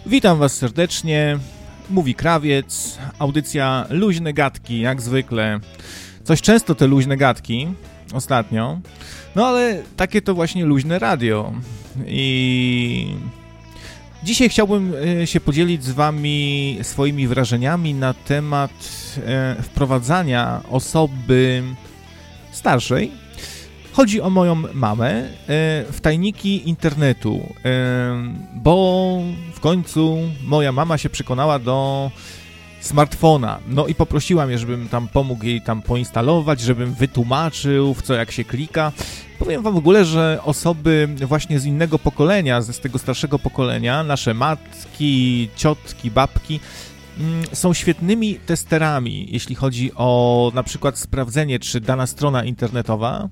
Witam Was serdecznie, mówi Krawiec, audycja Luźne Gadki, jak zwykle. Coś często te luźne gadki, ostatnio, no ale takie to właśnie luźne radio. I dzisiaj chciałbym się podzielić z Wami swoimi wrażeniami na temat wprowadzania osoby starszej. Chodzi o moją mamę w tajniki internetu, bo w końcu moja mama się przekonała do smartfona. No i poprosiła mnie, żebym tam pomógł jej tam poinstalować, żebym wytłumaczył, w co jak się klika. Powiem Wam w ogóle, że osoby właśnie z innego pokolenia, z tego starszego pokolenia, nasze matki, ciotki, babki, są świetnymi testerami, jeśli chodzi o na przykład sprawdzenie, czy dana strona internetowa.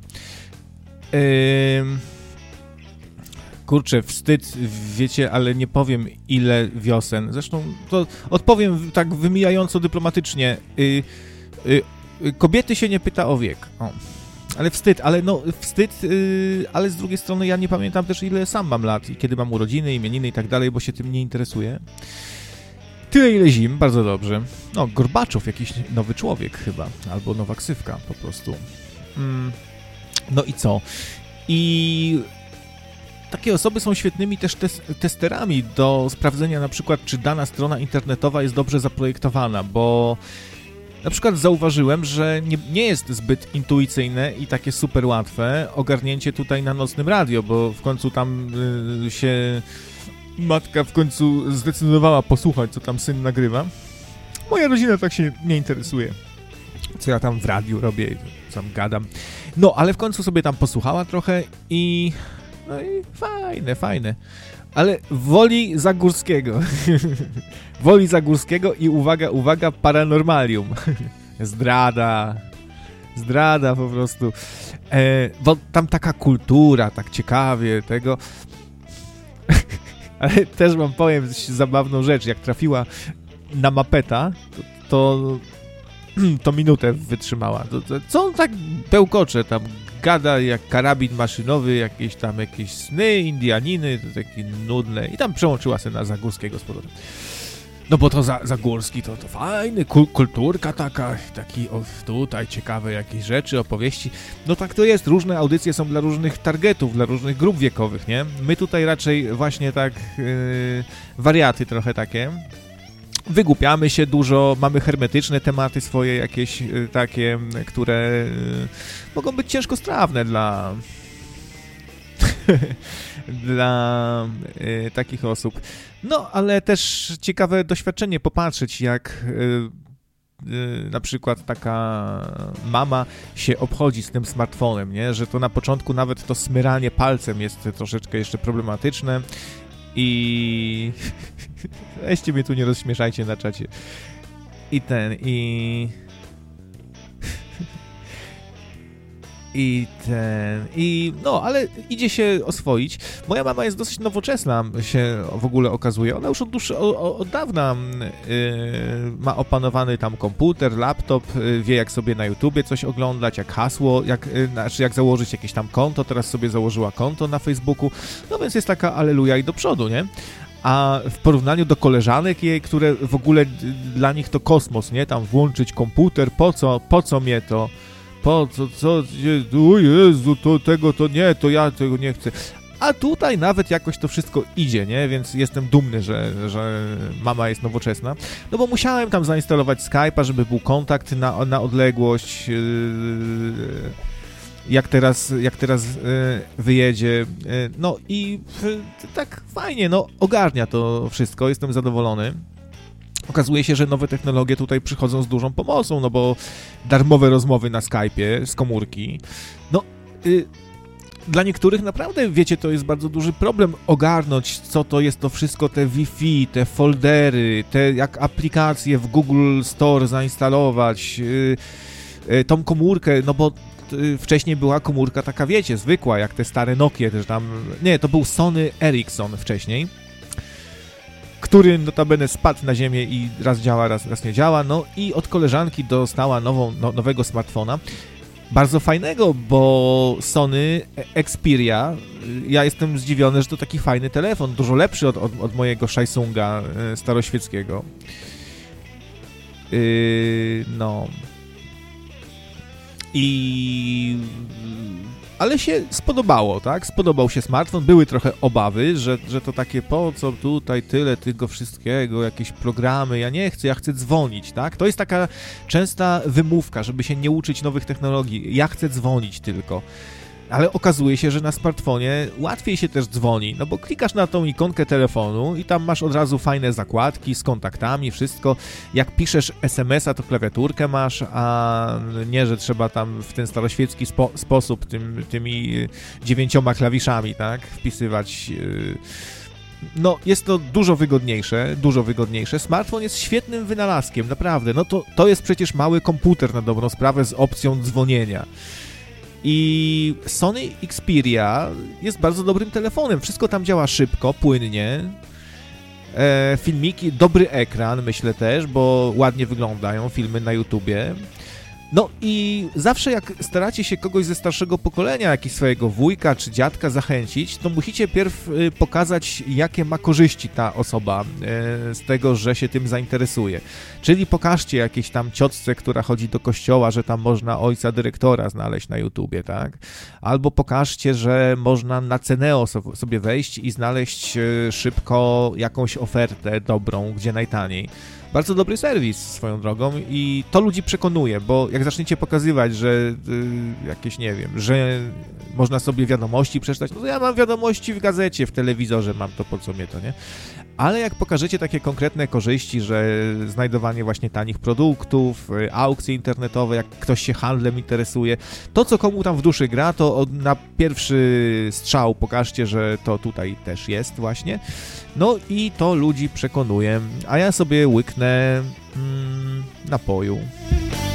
Kurczę, wstyd, wiecie, ale nie powiem ile wiosen. Zresztą to odpowiem tak wymijająco dyplomatycznie. Kobiety się nie pyta o wiek. O. Ale wstyd, ale z drugiej strony ja nie pamiętam też ile sam mam lat i kiedy mam urodziny, imieniny i tak dalej, bo się tym nie interesuję. Tyle ile zim, bardzo dobrze. No, Gorbaczow, jakiś nowy człowiek chyba, albo nowa ksywka po prostu. No i co? I takie osoby są świetnymi też testerami do sprawdzenia na przykład, czy dana strona internetowa jest dobrze zaprojektowana, bo na przykład zauważyłem, że nie jest zbyt intuicyjne i takie super łatwe ogarnięcie tutaj na nocnym radio, bo w końcu tam się matka w końcu zdecydowała posłuchać, co tam syn nagrywa. Moja rodzina tak się nie interesuje, co ja tam w radiu robię, co tam gadam. No, ale w końcu sobie tam posłuchała trochę i... No i fajne. Ale woli Zagórskiego. Woli Zagórskiego i uwaga, Paranormalium. Zdrada po prostu. Bo tam taka kultura, tak ciekawie tego... Ale też wam powiem zabawną rzecz, jak trafiła na Mapeta, to minutę wytrzymała. Co on tak pełkocze, tam gada jak karabin maszynowy, jakieś sny, Indianiny, to takie nudne. I tam przełączyła się na Zagórskiego z powrotem. No bo to Zagórski to fajny, kulturka taki tutaj ciekawe jakieś rzeczy, opowieści. No tak to jest, różne audycje są dla różnych targetów, dla różnych grup wiekowych, nie? My tutaj raczej właśnie tak wariaty trochę takie. Wygłupiamy się dużo, mamy hermetyczne tematy swoje jakieś takie, które mogą być ciężkostrawne dla takich osób. No, ale też ciekawe doświadczenie popatrzeć, jak na przykład taka mama się obchodzi z tym smartfonem, nie? Że to na początku nawet to smyranie palcem jest troszeczkę jeszcze problematyczne i weźcie mnie tu, nie rozśmieszajcie na czacie. No, ale idzie się oswoić. Moja mama jest dosyć nowoczesna, się w ogóle okazuje. Ona już od dawna ma opanowany tam komputer, laptop, wie jak sobie na YouTubie coś oglądać, jak hasło, jak założyć jakieś tam konto. Teraz sobie założyła konto na Facebooku. No więc jest taka alleluja i do przodu, nie? A w porównaniu do koleżanek jej, które w ogóle dla nich to kosmos, nie? Tam włączyć komputer, po co mnie to? Po co, o Jezu, to ja tego nie chcę. A tutaj nawet jakoś to wszystko idzie, nie? Więc jestem dumny, że mama jest nowoczesna. No bo musiałem tam zainstalować Skype'a, żeby był kontakt na odległość. Jak teraz wyjedzie. No i tak fajnie, no ogarnia to wszystko, jestem zadowolony. Okazuje się, że nowe technologie tutaj przychodzą z dużą pomocą, no bo darmowe rozmowy na Skype'ie z komórki. No, dla niektórych naprawdę, wiecie, to jest bardzo duży problem ogarnąć, co to jest to wszystko, te Wi-Fi, te foldery, jak aplikacje w Google Store zainstalować, tą komórkę, no bo wcześniej była komórka taka, wiecie, zwykła, jak te stare Nokie, też tam, nie, to był Sony Ericsson wcześniej, który notabene spadł na ziemię i raz działa, raz nie działa, no i od koleżanki dostała nowego smartfona bardzo fajnego, bo Sony Xperia, ja jestem zdziwiony, że to taki fajny telefon, dużo lepszy od mojego Samsunga staroświeckiego. No. Ale się spodobało, tak? Spodobał się smartfon, były trochę obawy, że to takie po co tutaj tyle tego wszystkiego, jakieś programy, ja nie chcę, ja chcę dzwonić, tak? To jest taka częsta wymówka, żeby się nie uczyć nowych technologii, ja chcę dzwonić tylko. Ale okazuje się, że na smartfonie łatwiej się też dzwoni, no bo klikasz na tą ikonkę telefonu i tam masz od razu fajne zakładki z kontaktami, wszystko. Jak piszesz SMS-a, to klawiaturkę masz, a nie, że trzeba tam w ten staroświecki sposób tymi 9 klawiszami, tak, wpisywać. No, jest to dużo wygodniejsze. Smartfon jest świetnym wynalazkiem, naprawdę. No to jest przecież mały komputer na dobrą sprawę z opcją dzwonienia. I Sony Xperia jest bardzo dobrym telefonem. Wszystko tam działa szybko, płynnie. Filmiki, dobry ekran, myślę też, bo ładnie wyglądają filmy na YouTubie. No i zawsze jak staracie się kogoś ze starszego pokolenia, jakiś swojego wujka czy dziadka zachęcić, to musicie pierw pokazać, jakie ma korzyści ta osoba z tego, że się tym zainteresuje. Czyli pokażcie jakiejś tam ciotce, która chodzi do kościoła, że tam można ojca dyrektora znaleźć na YouTubie, tak? Albo pokażcie, że można na Ceneo sobie wejść i znaleźć szybko jakąś ofertę dobrą, gdzie najtaniej. Bardzo dobry serwis swoją drogą i to ludzi przekonuje, bo jak zaczniecie pokazywać, że jakieś, nie wiem, że można sobie wiadomości przeczytać, no to ja mam wiadomości w gazecie, w telewizorze mam, to po co mnie to, nie? Ale jak pokażecie takie konkretne korzyści, że znajdowanie właśnie tanich produktów, aukcje internetowe, jak ktoś się handlem interesuje, to co komu tam w duszy gra, to na pierwszy strzał pokażcie, że to tutaj też jest właśnie. No i to ludzi przekonuje, a ja sobie łyknę napoju.